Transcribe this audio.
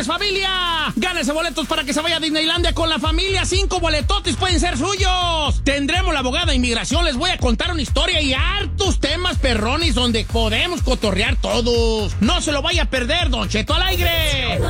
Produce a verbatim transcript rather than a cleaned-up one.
viernes, familia. Gánese boletos para que se vaya a Disneylandia con la familia. Cinco boletotes pueden ser suyos. Tendremos la abogada de inmigración. Les voy a contar una historia y hartos temas perrones donde podemos cotorrear todos. No se lo vaya a perder, Don Cheto al aire.